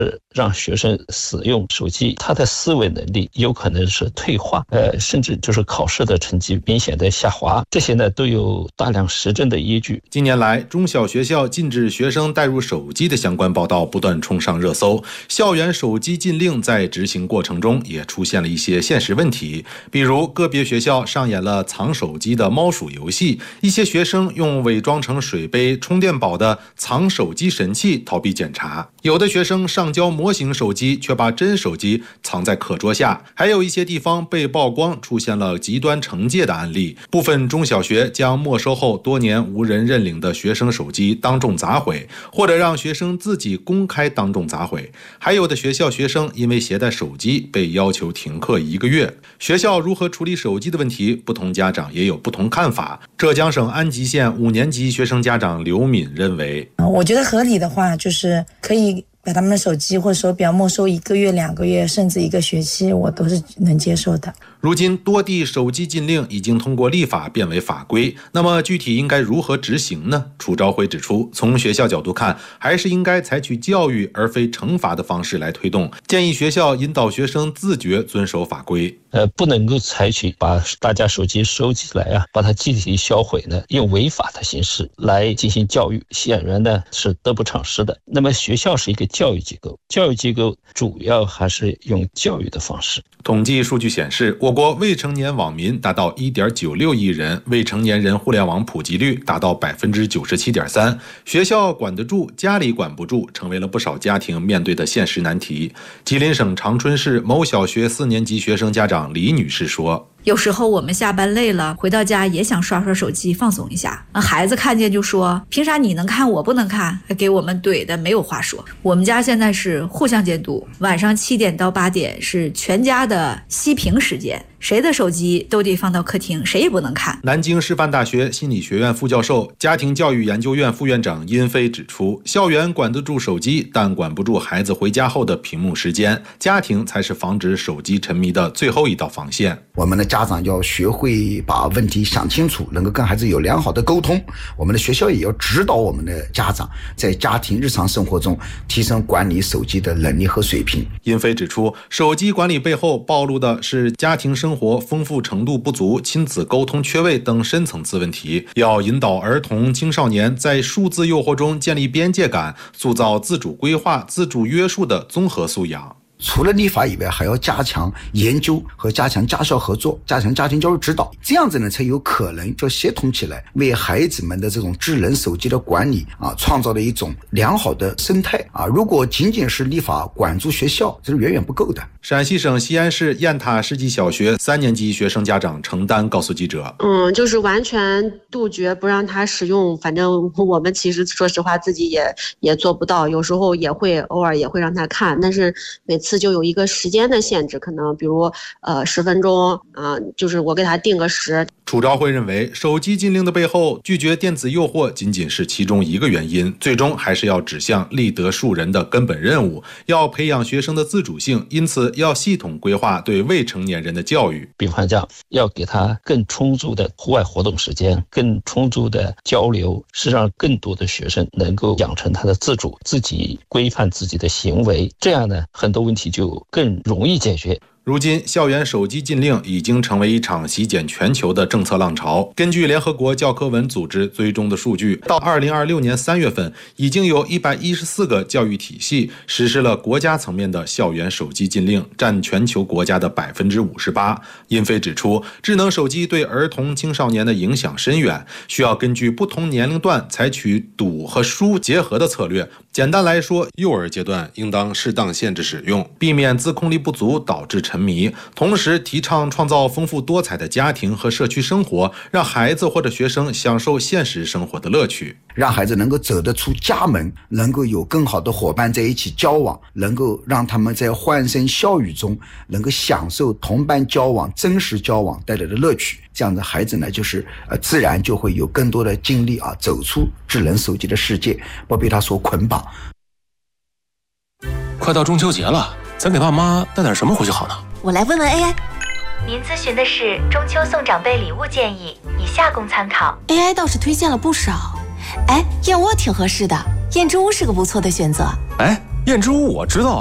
让学生使用手机，他的思维能力有可能是退化，甚至就是考试的成绩明显的下滑，这些呢都有大量实证的依据。 近年来，中小学校禁止学生带入手机的相关报道不断冲上热搜，校园手机禁令在执行过程中也出现了一些现实问题，比如个别学校上演了藏手机的猫鼠游戏，一些学生用伪装成水杯、充电宝的藏手机神器逃避检查，有的学生上交模型手机，却把真手机藏在课桌下，还有一些地方被曝光出现了极端惩戒的案例，部分中小学将没收后多年无人认领的学生手机当众砸毁，或者让学生自己公开当众砸毁，还有的学校学生因为携带手机被要求停课1个月。学校如何处理手机的问题，不同家长也有不同看法。浙江省安吉县5年级学生家长刘敏认为， 我觉得合理的话就是可以把他们的手机或手表没收1个月、2个月，甚至1个学期，我都是能接受的。 如今多地手机禁令已经通过立法变为法规，那么具体应该如何执行呢？楚朝晖指出，从学校角度看，还是应该采取教育而非惩罚的方式来推动，建议学校引导学生自觉遵守法规。 不能够采取把大家手机收起来把它集体销毁呢，用违法的形式来进行教育，显然呢是得不偿失的。那么学校是一个教育机构，教育机构主要还是用教育的方式。 统计数据显示，我国未成年网民达到 1.96 亿人，未成年人互联网普及率达到 97.3%。 学校管得住，家里管不住，成为了不少家庭面对的现实难题。吉林省长春市某小学4年级学生家长李女士说， 有时候我们下班累了，回到家也想刷刷手机放松一下，孩子看见就说，凭啥你能看我不能看，还给我们怼的没有话说。我们家现在是互相监督，晚上7点到8点是全家的熄屏时间，谁的手机都得放到客厅，谁也不能看。 南京师范大学心理学院副教授、家庭教育研究院副院长殷飞指出，校园管得住手机，但管不住孩子回家后的屏幕时间，家庭才是防止手机沉迷的最后一道防线。 我们的家长要学会把问题想清楚，能够跟孩子有良好的沟通。我们的学校也要指导我们的家长，在家庭日常生活中提升管理手机的能力和水平。 殷飞指出，手机管理背后暴露的是家庭生活丰富程度不足、亲子沟通缺位等深层次问题，要引导儿童青少年在数字诱惑中建立边界感，塑造自主规划、自主约束的综合素养。 除了立法以外，还要加强研究和加强家校合作，加强家庭教育指导，这样子呢才有可能就协同起来，为孩子们的这种智能手机的管理创造了一种良好的生态如果仅仅是立法管住学校，这是远远不够的。 陕西省西安市雁塔世纪小学3年级学生家长程丹告诉记者， 就是完全杜绝不让他使用，反正我们其实说实话自己也做不到，有时候偶尔也会让他看，但是每次就有一个时间的限制，可能比如10分钟就是我给他定个时。 楚朝晖认为，手机禁令的背后，拒绝电子诱惑仅仅是其中一个原因，最终还是要指向立德树人的根本任务，要培养学生的自主性，因此要系统规划对未成年人的教育。 比方讲，要给他更充足的户外活动时间，更充足的交流，是让更多的学生能够养成他的自主，自己规范自己的行为，这样呢，很多问题就更容易解决。 如今，校园手机禁令已经成为一场席卷全球的政策浪潮。根据联合国教科文组织追踪的数据，到2026年3月份，已经有114个教育体系实施了国家层面的校园手机禁令，占全球国家的 58%。殷飞指出，智能手机对儿童青少年的影响深远，需要根据不同年龄段采取堵和疏结合的策略。简单来说，幼儿阶段应当适当限制使用，避免自控力不足导致沉迷，同时提倡创造丰富多彩的家庭和社区生活，让孩子或者学生享受现实生活的乐趣， 让孩子能够走得出家门，能够有更好的伙伴在一起交往，能够让他们在欢声笑语中能够享受同伴交往、真实交往带来的乐趣。这样的孩子呢，就是自然就会有更多的精力走出智能手机的世界，不被它所捆绑。 快到中秋节了，咱给爸妈带点什么回去好呢？ 我来问问 AI。 您咨询的是中秋送长辈礼物建议，以下供参考。 AI 倒是推荐了不少，燕窝挺合适的，燕之屋是个不错的选择。 燕之屋我知道。